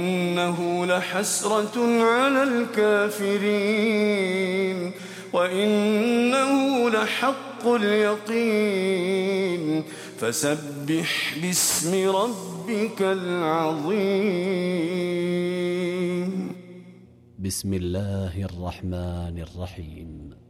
إنه لحسرة على الكافرين وإنه لحق اليقين فسبح باسم ربك العظيم. بسم الله الرحمن الرحيم.